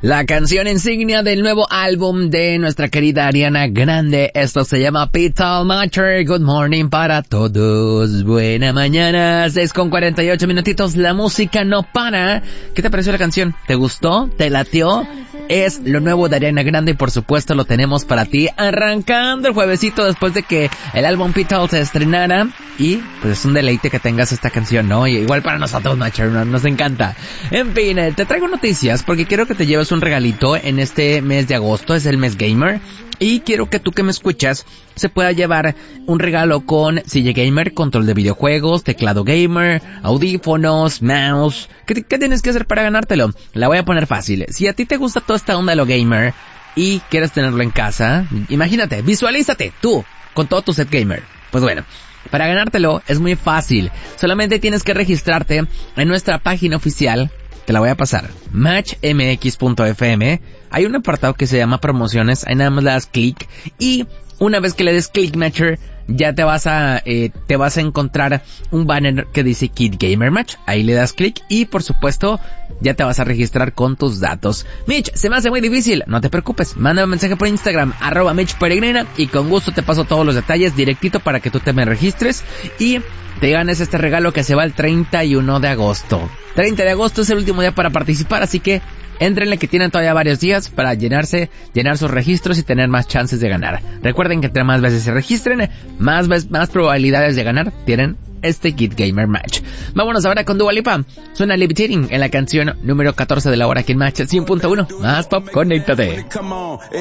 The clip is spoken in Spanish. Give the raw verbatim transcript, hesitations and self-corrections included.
La canción insignia del nuevo álbum de nuestra querida Ariana Grande. Esto se llama Petal Matter. Good morning para todos. Buena mañana. seis con cuarenta y ocho minutitos. La música no para. ¿Qué te pareció la canción? ¿Te gustó? ¿Te latió? Es lo nuevo de Ariana Grande y por supuesto lo tenemos para ti arrancando el juevesito después de que el álbum Petal se estrenara. Y pues es un deleite que tengas esta canción, ¿no? Y igual para nosotros, Macher, nos encanta. En fin, eh, te traigo noticias porque quiero que te lleves un regalito en este mes de agosto. Es el mes gamer. Y quiero que tú que me escuchas se pueda llevar un regalo con silla gamer, control de videojuegos, teclado gamer, audífonos, mouse. ¿Qué, ¿Qué tienes que hacer para ganártelo? La voy a poner fácil. Si a ti te gusta toda esta onda de lo gamer y quieres tenerlo en casa, imagínate, visualízate tú con todo tu set gamer. Pues bueno, para ganártelo es muy fácil. Solamente tienes que registrarte en nuestra página oficial. Te la voy a pasar. match m x punto f m. Hay un apartado que se llama promociones. Ahí nada más le das clic. Y una vez que le des clic, Matcher, ya te vas a, eh, te vas a encontrar un banner que dice Kid Gamer Match. Ahí le das clic y por supuesto ya te vas a registrar con tus datos. Mitch, se me hace muy difícil. No te preocupes. Mándame un mensaje por Instagram, arroba Mitch Peregrina, y con gusto te paso todos los detalles directito para que tú te me registres y te ganes este regalo que se va el treinta y uno de agosto. treinta de agosto es el último día para participar, así que éntrenle que tienen todavía varios días para llenarse, llenar sus registros y tener más chances de ganar. Recuerden que entre más veces se registren, más veces, más probabilidades de ganar tienen este Kid Gamer Match. Vámonos ahora con Dua Lipa. Suena Levitating en la canción número catorce de la hora aquí en Match cien punto uno. Más pop, conéctate.